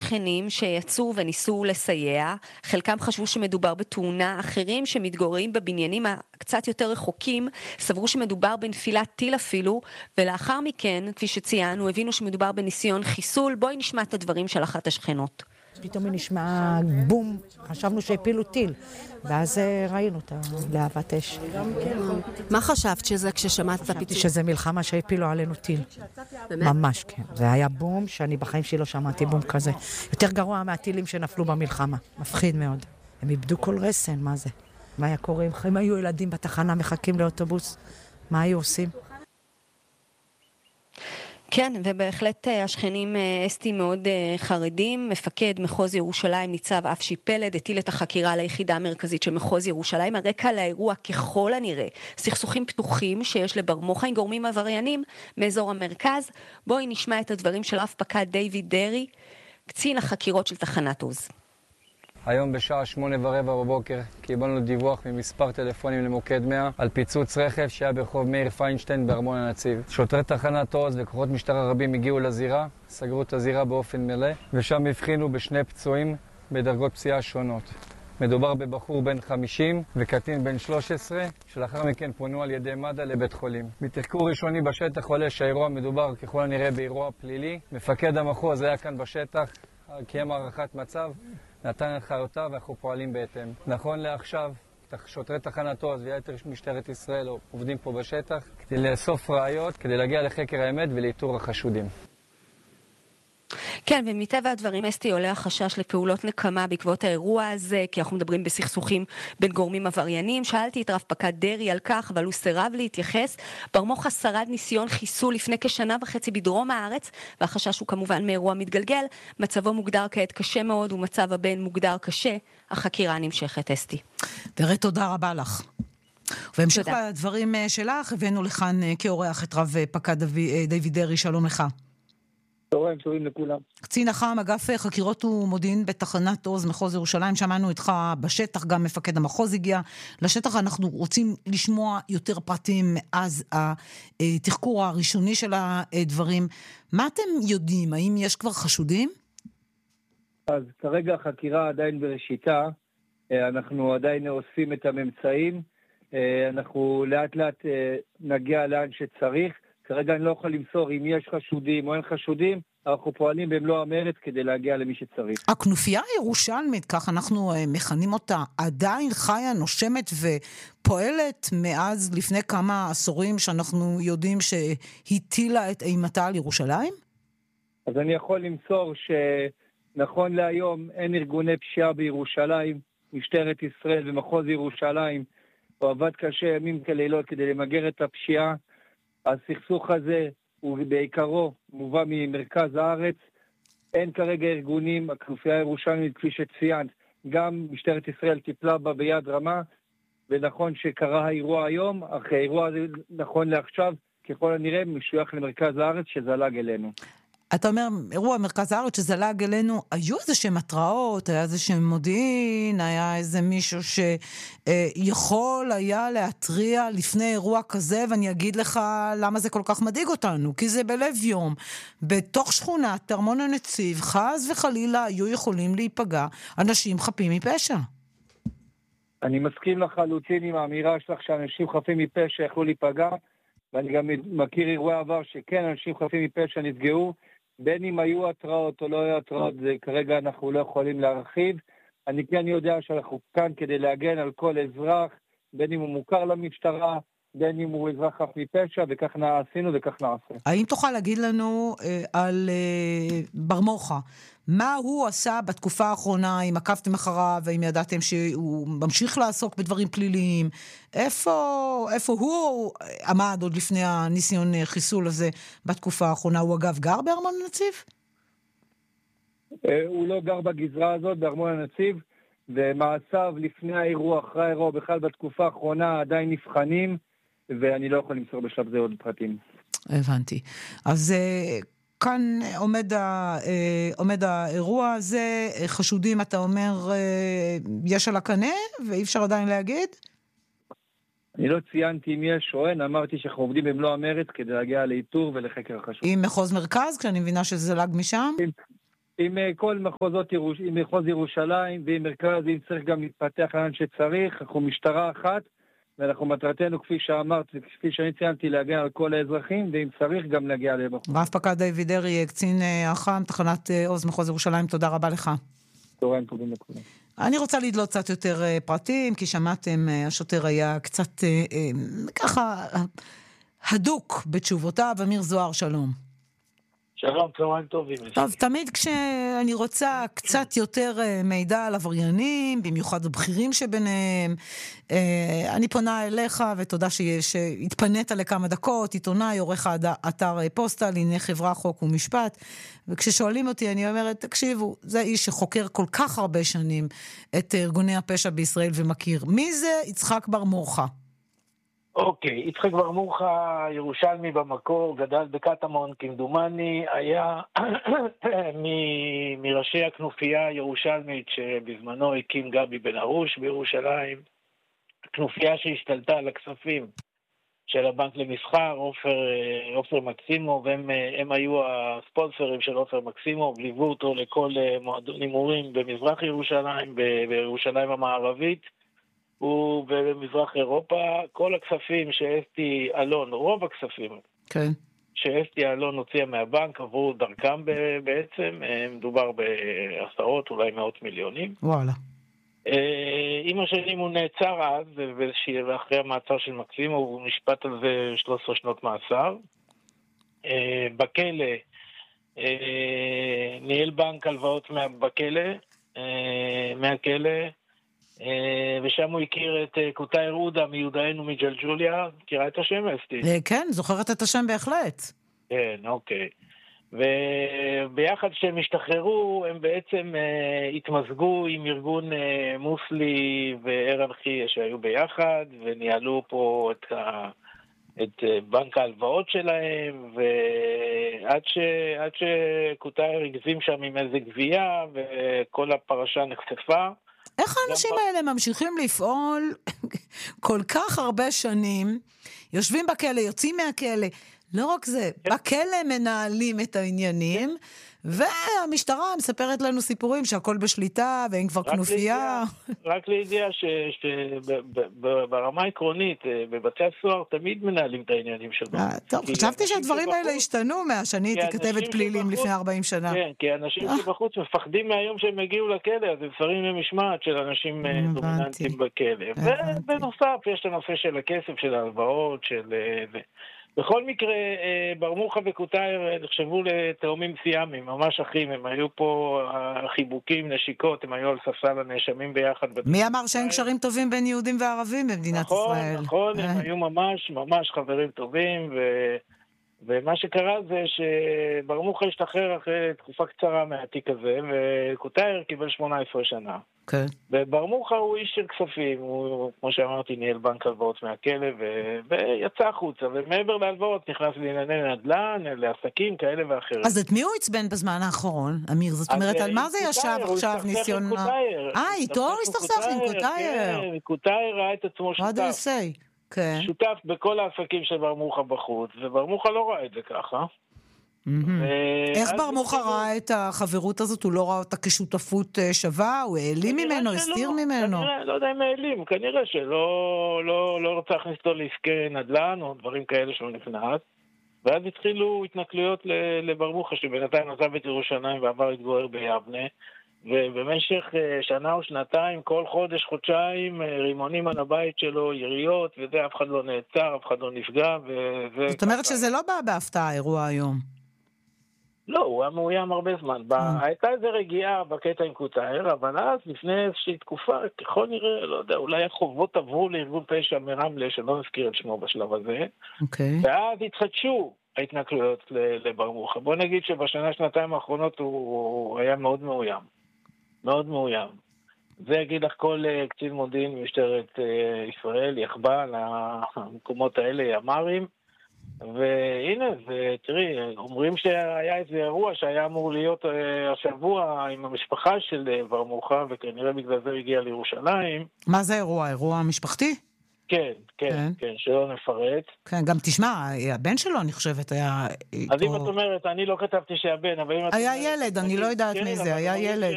שכנים שיצאו וניסו לסייע, חלקם חשבו שמדובר בתאונה, אחרים שמתגוררים בבניינים הקצת יותר רחוקים, סברו שמדובר בנפילת טיל אפילו, ולאחר מכן, כפי שציינו, הבינו שמדובר בניסיון חיסול. בואי נשמע את הדברים של אחת השכנות. פתאום נשמע בום, חשבנו שהפילו טיל, ואז ראינו את להבת אש. מה חשבת שזה כששמעת את הפיצוץ? שזה מלחמה שהפילו עלינו טיל. ממש כן. זה היה בום שאני בחיים שלי לא שמעתי בום כזה. יותר גרוע מהטילים שנפלו במלחמה. מפחיד מאוד. הם איבדו כל רסן, מה זה? מה היה קורה? אם היו ילדים בתחנה מחכים לאוטובוס, מה היו עושים? כן, ובהחלט השכנים אסתי מאוד חרדים. מפקד מחוז ירושלים ניצב אפשי פלד הטיל את החקירה ליחידה המרכזית של מחוז ירושלים. הרקע לאירוע ככל הנראה סכסוכים פתוחים שיש לבר מוחה עם גורמים עבריינים מאזור המרכז. בואי נשמע את הדברים של רב פקד דיוויד דרי, קצין החקירות של תחנת עוז. היום בשעה 8:15 בבוקר קיבלנו דיווח ממספר טלפונים למוקד 100 על פיצוץ רכב שהיה ברחוב מאיר פיינשטיין בארמון הנציב. שוטרי תחנת עוז וכוחות משטרה רבים הגיעו לזירה, סגרו את הזירה באופן מלא, ושם הבחינו בשני פצועים בדרגות פציעה שונות. מדובר בבחור בן 50 וקטין בן 13, שלאחר מכן פונו על ידי מד"א לבית חולים. מתחקור ראשוני בשטח עולה שהאירוע מדובר ככל הנראה באירוע פלילי. מפקד המחוז היה כאן בשטח, קיים הערכת מצב, נתן הנחיותיו ואנחנו פועלים בהתאם. נכון לעכשיו, שוטרי תחנת עוז ויתר משטרת ישראל עובדים פה בשטח כדי לאסוף ראיות, כדי להגיע לחקר האמת ולאיתור החשודים. כן, ומטבע הדברים אסתי עולה החשש לפעולות נקמה בעקבות האירוע הזה, כי אנחנו מדברים בסכסוכים בין גורמים עבריינים. שאלתי את רב פקד דרי על כך, אבל הוא סירב להתייחס. בר מוחה שרד ניסיון חיסול לפני כ1.5 בדרום הארץ, והחשש הוא כמובן מאירוע מתגלגל. מצבו מוגדר כעת קשה מאוד, ומצב הבן מוגדר קשה. החקירה נמשכת, אסתי. דרי, תודה רבה לך. והמשך לדברים שלך, הבאנו לכאן כאורח את רב פקד דיוויד דרי. שלום לך. צהריים טובים לכולם. קצין אח"ם, אגף חקירות ומודיעין בתחנת עוז, מחוז ירושלים. שמענו איתך בשטח, גם מפקד המחוז הגיע לשטח. אנחנו רוצים לשמוע יותר פרטים מאז התחקור הראשוני של הדברים. מה אתם יודעים? האם יש כבר חשודים? אז כרגע החקירה עדיין בראשיתה. אנחנו עדיין עושים את הממצאים. אנחנו לאט לאט נגיע לאן שצריך. כרגע אני לא יכול למסור אם יש חשודים או אין חשודים, אנחנו פועלים במלוא המרץ כדי להגיע למי שצריך. הכנופיה הירושלמית, כך אנחנו מכנים אותה, עדיין חיה, נושמת ופועלת מאז לפני כמה עשורים שאנחנו יודעים שהטילה את אימתה על ירושלים? אז אני יכול למסור שנכון להיום אין ארגוני פשיעה בירושלים, משטרת ישראל ומחוז ירושלים, הוא עבד קשה ימים כלילות כדי למגר את הפשיעה. הסכסוך הזה הוא בעיקרו מובא ממרכז הארץ. אין כרגע ארגונים, הכנופיה הירושלמית כפי שציינת, גם משטרת ישראל טיפלה בה ביד רמה, ונכון שקרה האירוע היום, אך האירוע הזה נכון לעכשיו, ככל הנראה משוייך למרכז הארץ שזלג אלינו. אתה אומר, אירוע מרכז הארץ שזלג אלינו, היו איזה שהם התראות, היה איזה שהם מודיעין, היה איזה מישהו שיכול היה להטריע לפני אירוע כזה, ואני אגיד לך למה זה כל כך מדאיג אותנו, כי זה בלב יום, בתוך שכונת ארמון הנציב, חס וחלילה היו יכולים להיפגע אנשים חפים מפשע. אני מסכים לחלוטין עם האמירה שלך שאנשים חפים מפשע יכלו להיפגע, ואני גם מכיר אירועי עבר שכן אנשים חפים מפשע נפגעו, בין אם היו התראות או לא היו התראות, זה כרגע אנחנו לא יכולים להרחיב. אני כן יודע שאנחנו כאן כדי להגן על כל אזרח, בין אם הוא מוכר למשטרה, בין אם הוא אזרח חף מפשע, וכך עשינו וכך נעשה. האם תוכל להגיד לנו על בר מוחה, מה הוא עשה בתקופה האחרונה, אם עקבתם אחריו, ואם ידעתם שהוא ממשיך לעסוק בדברים פליליים, איפה הוא עמד עוד לפני הניסיון חיסול הזה בתקופה האחרונה? הוא אגב גר בארמון הנציב? הוא לא גר בגזרה הזאת, בארמון הנציב, ומעשיו לפני האירוע, אחרי האירוע, בכלל בתקופה האחרונה עדיין נבחנים, ואני לא יכול למסור בשלב זה עוד פרטים. הבנתי. אז כאן עומד האירוע הזה, חשודים אתה אומר יש על הקנה, ואי אפשר עדיין להגיד? אני לא ציינתי אם יש או אין, אמרתי שאנחנו עובדים במלוא המרץ כדי להגיע לאיתור ולחקר החשוד. עם מחוז מרכז, כשאני מבינה שזה זלג משם? עם כל עם מחוז ירושלים ועם מרכז, אם צריך גם להתפתח לאן שצריך. אנחנו משטרה אחת, ואנחנו מטרתנו, כפי שאמרת, כפי שאני ציינתי, להגיע על כל האזרחים, ואם צריך גם להגיע לבחור. רב פקד דיוויד דרעי, קצין אח"ם, תחנת עוז מחוז ירושלים, תודה רבה לך. צהריים טובים לכולם. אני רוצה לדלות קצת יותר פרטים, כי שמעתם, השוטר היה קצת ככה הדוק בתשובותיו. אמיר זוהר, שלום. שלום, צהריים טובים. טוב, תמיד כשאני רוצה קצת יותר מידע על עבריינים, במיוחד הבכירים שביניהם, אני פונה אליך, ותודה שהתפנית לכמה דקות, עיתונאי, עורך האתר פוסטה, לענייני חברה, חוק ומשפט, וכששואלים אותי אני אומרת, תקשיבו, זה איש שחוקר כל כך הרבה שנים את ארגוני הפשע בישראל ומכיר. מי זה יצחק בר מורחה? אוקיי, יצחק בר מורחה, ירושלמי במקור, גדל בקטמון, כמדומני, היה מראשי הכנופיה הירושלמית שבזמנו הקים גבי בן ארוש בירושלים, כנופיה שהשתלטה על הכספים של הבנק למסחר, עופר מקסימוב, הם היו הספונסרים של עופר מקסימוב, ליוו אותו לכל מועדון הימורים במזרח ירושלים, בירושלים המערבית, ובמזרח אירופה. כל הכספים שאסתי אלון, רוב הכספים, כן. שאסתי אלון הוציאה מהבנק, עברו דרכם בעצם, מדובר בעשרות, אולי מאות מיליונים. וואלה. עם השנים הוא נעצר אז, ואחרי המעצר של מקסימו, הוא נשפט על זה 13 שנות מאסר. בכלא, ניהל בנק הלוואות מהכלא, ושם הוא הכיר את קוטאי רודה מיודענו מג'לג'וליה. מכירה את השם, אסתי? כן, זוכרת את השם בהחלט. כן, אוקיי. וביחד כשהם השתחררו, הם בעצם התמזגו עם ארגון מוסלי וערן חייה שהיו ביחד, וניהלו פה את בנק ההלוואות שלהם, ועד שקוטאי הגזים שם עם איזה גבייה, וכל הפרשה נחשפה. איך האנשים האלה ממשיכים לפעול כל כך הרבה שנים, יושבים בכלא, יוצאים מהכלא, לא רק זה, בכלא מנהלים את העניינים, והמשטרה מספרת לנו סיפורים שהכל בשליטה, ואין כבר כנופיה. רק לידיעה שברמה העקרונית, בבתי הסוהר תמיד מנהלים את העניינים של בנק. טוב, חשבתי שהדברים האלה השתנו מהשאני הייתי כתבת פלילים לפני 40 שנה. כן, כי אנשים שבחוץ מפחדים מהיום שהם הגיעו לכלא, אז הם שרים למשמעת של אנשים דומיננטיים בכלא. ובנוסף, יש את הנושא של הכסף, של ההלוואות, של... בכל מקרה, בר מורחה וקוטאי נחשבו לתאומים סיאמים, ממש אחים, הם היו פה חיבוקים, נשיקות, הם היו על ספסל הנאשמים ביחד. מי אמר שאין קשרים טובים בין יהודים וערבים במדינת ישראל? נכון, הם היו ממש חברים טובים, ומה שקרה זה שבר מורחה השתחרר אחרי תקופה קצרה מהתיק הזה, וקוטאי קיבל 18 שנה. כן. ובר מורחה הוא איש של כספים, הוא, כמו שאמרתי, ניהל בנק הלוואות מהכלא, ויצא החוצה, ומעבר להלוואות נכנס לענייני נדל"ן, לעסקים כאלה ואחרים. אז את מי הוא עצבן בזמן האחרון, אמיר? זאת אומרת, על מה זה ישב עכשיו ניסיון... איתו הוא הסתכסך עם קוטאי. קוטאי ראה את עצמו שותף. שותף בכל העסקים של בר מורחה בחוץ, ובר מורחה לא ראה את זה ככה. איך בר מורחה ראה את החברות הזאת? הוא לא ראה אותה כשותפות שווה? הוא העלים ממנו, הסתיר ממנו? לא יודע אם העלים, כנראה שלא רוצה להכניס אותו לעסקי נדל"ן או דברים כאלה שהוא נכנס, ואז התחילו התנכלויות לבר מורחה שבינתיים עזב את ירושלים ועבר להתגורר ביבנה, ובמשך שנה או שנתיים, כל חודש, חודשיים, רימונים על הבית שלו, יריות, וזה, אף אחד לא נעצר, אף אחד לא נפגע, זאת אומרת שזה לא בא בהפתעה, האירוע היום. לא, הוא היה מאוים הרבה זמן. הייתה איזו רגיעה בקטע עם קוטאי, אבל אז, לפני איזושהי תקופה, ככל נראה, לא יודע, אולי החובות עברו לארגון פשע מרמלה, שלא נזכיר את שמו בשלב הזה, ואז התחדשו ההתנכלויות לבר מורחה. בוא נגיד שבשנה, שנתיים האחרונות הוא היה מאוד מאוים. מאוד מאוים. זה יגיד לך כל קצין מודיעין במשטרת ישראל, יחבא למקומות האלה, ימ"רים, והנה, תראי, אומרים שהיה איזה אירוע שהיה אמור להיות השבוע עם המשפחה של בר מורחה, וכנראה בגלל זה הגיע לירושלים. מה זה אירוע? אירוע משפחתי? כן, שלא נפרט. כן, גם תשמע, הבן שלו, אני חושבת, היה... אז אם את אומרת, אני לא כתבתי שהבן, אבל אם את אומרת... היה ילד, אני לא יודעת מי זה, היה ילד.